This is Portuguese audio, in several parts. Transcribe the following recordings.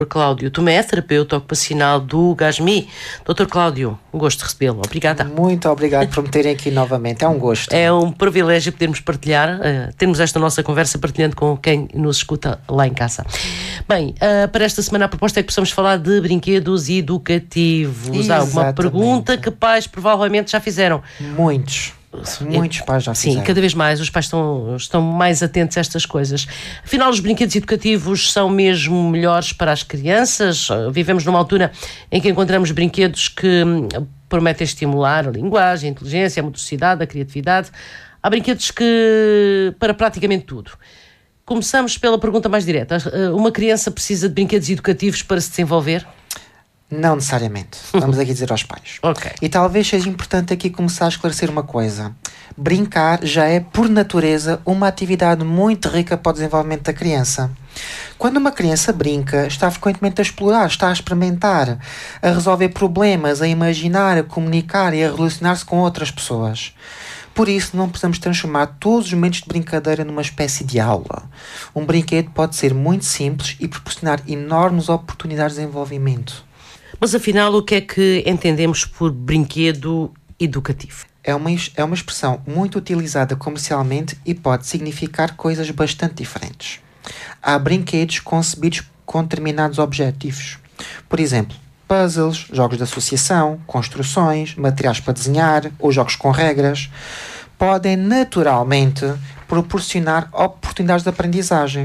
Cláudio Tomé, terapeuta ocupacional do GASMI. Dr. Cláudio, um gosto de recebê-lo. Obrigada. Muito obrigado por me terem aqui novamente. É um gosto. É um privilégio podermos partilhar, termos esta nossa conversa partilhando com quem nos escuta lá em casa. Bem, para esta semana a proposta é que possamos falar de brinquedos educativos. Exatamente. Há alguma pergunta que pais provavelmente já fizeram? Muitos pais já fizeram. Sim, cada vez mais os pais estão mais atentos a estas coisas. Afinal, os brinquedos educativos são mesmo melhores para as crianças? Vivemos numa altura em que encontramos brinquedos que prometem estimular a linguagem, a inteligência, a motricidade, a criatividade. Há brinquedos para praticamente tudo. Começamos pela pergunta mais direta. Uma criança precisa de brinquedos educativos para se desenvolver? Não necessariamente. Vamos aqui dizer aos pais. Ok. E talvez seja importante aqui começar a esclarecer uma coisa. Brincar já é, por natureza, uma atividade muito rica para o desenvolvimento da criança. Quando uma criança brinca, está frequentemente a explorar, está a experimentar, a resolver problemas, a imaginar, a comunicar e a relacionar-se com outras pessoas. Por isso, não precisamos transformar todos os momentos de brincadeira numa espécie de aula. Um brinquedo pode ser muito simples e proporcionar enormes oportunidades de desenvolvimento. Mas afinal, o que é que entendemos por brinquedo educativo? É uma expressão muito utilizada comercialmente e pode significar coisas bastante diferentes. Há brinquedos concebidos com determinados objetivos. Por exemplo, puzzles, jogos de associação, construções, materiais para desenhar ou jogos com regras. Podem naturalmente proporcionar oportunidades de aprendizagem.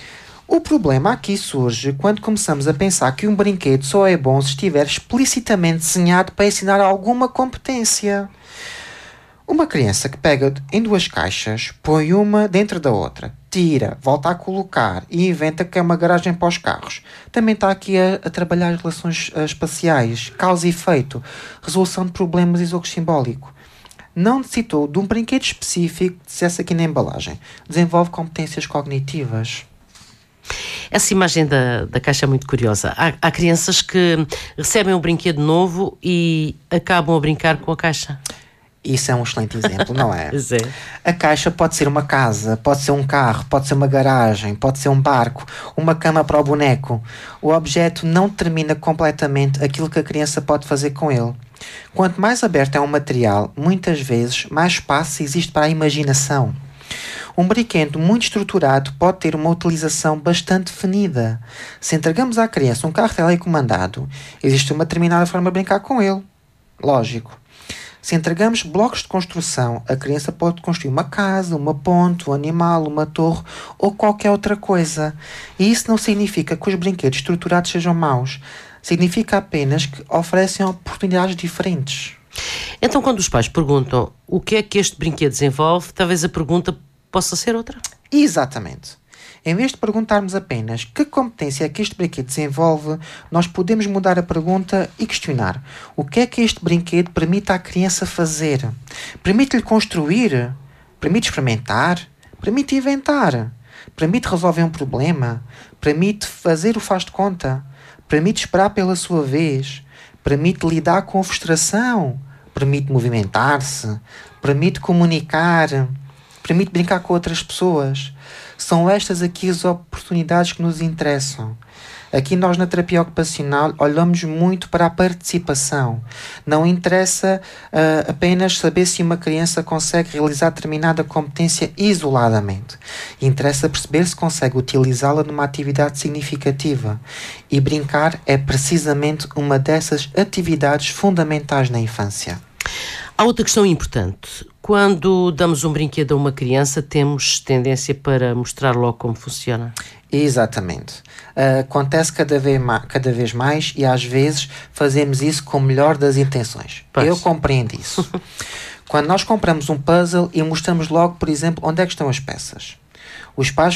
O problema aqui surge quando começamos a pensar que um brinquedo só é bom se estiver explicitamente desenhado para ensinar alguma competência. Uma criança que pega em duas caixas, põe uma dentro da outra, tira, volta a colocar e inventa que é uma garagem para os carros. Também está aqui a trabalhar as relações espaciais, causa e efeito, resolução de problemas e jogo simbólico. Não necessitou de um brinquedo específico que dissesse aqui na embalagem. Desenvolve competências cognitivas. Essa imagem da caixa é muito curiosa. Há crianças que recebem um brinquedo novo e acabam a brincar com a caixa. Isso é um excelente exemplo, não é? Pois é. A caixa pode ser uma casa, pode ser um carro, pode ser uma garagem, pode ser um barco, uma cama para o boneco. O objeto não determina completamente aquilo que a criança pode fazer com ele. Quanto mais aberto é um material, muitas vezes mais espaço existe para a imaginação. Um brinquedo muito estruturado pode ter uma utilização bastante definida. Se entregamos à criança um carro telecomandado, existe uma determinada forma de brincar com ele. Lógico. Se entregamos blocos de construção, a criança pode construir uma casa, uma ponte, um animal, uma torre ou qualquer outra coisa. E isso não significa que os brinquedos estruturados sejam maus. Significa apenas que oferecem oportunidades diferentes. Então, quando os pais perguntam o que é que este brinquedo desenvolve, talvez a pergunta possa ser outra. Exatamente. Em vez de perguntarmos apenas que competência é que este brinquedo desenvolve, nós podemos mudar a pergunta e questionar o que é que este brinquedo permite à criança fazer. Permite-lhe construir? Permite experimentar? Permite inventar? Permite resolver um problema? Permite fazer o faz de conta? Permite esperar pela sua vez? Permite lidar com a frustração? Permite movimentar-se? Permite comunicar? Permite brincar com outras pessoas? São estas aqui as oportunidades que nos interessam. Aqui nós na terapia ocupacional olhamos muito para a participação. Não interessa apenas saber se uma criança consegue realizar determinada competência isoladamente. Interessa perceber se consegue utilizá-la numa atividade significativa. E brincar é precisamente uma dessas atividades fundamentais na infância. Há outra questão importante. Quando damos um brinquedo a uma criança, temos tendência para mostrar logo como funciona. Exatamente. Acontece cada vez mais e às vezes fazemos isso com o melhor das intenções. Pois. Eu compreendo isso. Quando nós compramos um puzzle e mostramos logo, por exemplo, onde é que estão as peças. Os pais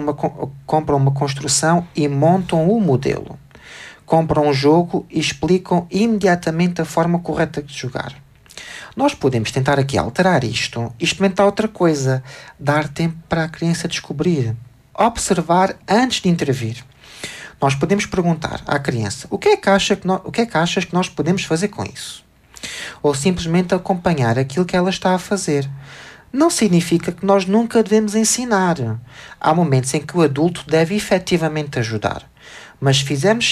compram uma construção e montam o modelo. Compram um jogo e explicam imediatamente a forma correta de jogar. Nós podemos tentar aqui alterar isto e experimentar outra coisa, dar tempo para a criança descobrir, observar antes de intervir. Nós podemos perguntar à criança o que é que achas que nós podemos fazer com isso? Ou simplesmente acompanhar aquilo que ela está a fazer. Não significa que nós nunca devemos ensinar. Há momentos em que o adulto deve efetivamente ajudar. Mas se fizermos